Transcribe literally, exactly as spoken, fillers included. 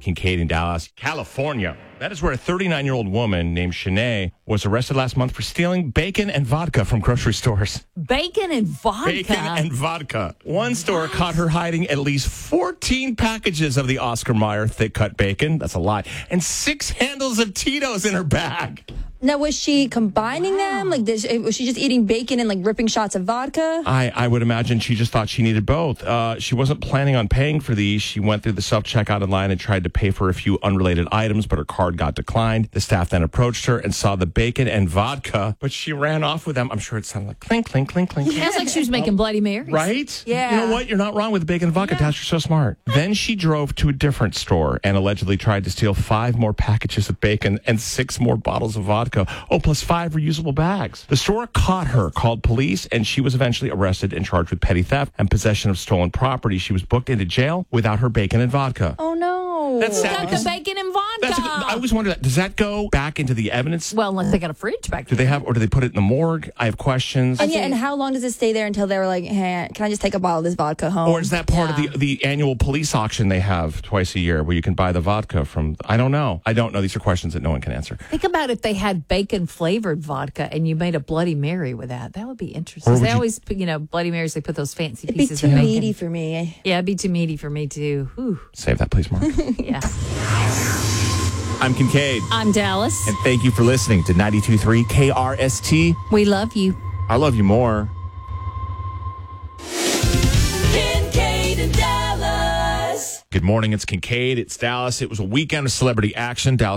Kincaid in Dallas, California. That is where a thirty-nine-year-old woman named Shanae was arrested last month for stealing bacon and vodka from grocery stores. Bacon and vodka? Bacon and vodka. One store what? caught her hiding at least fourteen packages of the Oscar Mayer thick-cut bacon. That's a lot. And six handles of Tito's in her bag. Now, was she combining wow. them? Like, did she, was she just eating bacon and, like, ripping shots of vodka? I, I would imagine she just thought she needed both. Uh, she wasn't planning on paying for these. She went through the self-checkout line and tried to pay for a few unrelated items, but her card got declined. The staff then approached her and saw the bacon and vodka, but she ran off with them. I'm sure it sounded like clink, clink, clink, clink. Sounds like she was making Bloody Marys. Right? Yeah. You know what? You're not wrong with the bacon and vodka. Yeah. Tash, you're so smart. Then she drove to a different store and allegedly tried to steal five more packages of bacon and six more bottles of vodka. Oh, plus five reusable bags. The store caught her, called police, and she was eventually arrested and charged with petty theft and possession of stolen property. She was booked into jail without her bacon and vodka. Oh, no. That's Who sad. got the bacon and vodka? That's a, I always wonder, that, does that go back into the evidence? Well, unless they got a fridge back Do there. they have, or do they put it in the morgue? I have questions. And, yeah, and how long does it stay there until they were like, hey, can I just take a bottle of this vodka home? Or is that part Yeah. of the, the annual police auction they have twice a year where you can buy the vodka from, I don't know. I don't know. These are questions that no one can answer. Think about if they had bacon-flavored vodka and you made a Bloody Mary with that. That would be interesting. Or would They you- always put, you know, Bloody Marys, they put those fancy It'd be pieces too of bacon. meaty for me. Yeah, it'd be too meaty for me, too. Whew. Save that, please, Mark. Yeah. I'm Kincaid. I'm Dallas. And thank you for listening to ninety-two point three K R S T. We love you. I love you more. Kincaid and Dallas. Good morning. It's Kincaid. It's Dallas. It was a weekend of celebrity action. Dallas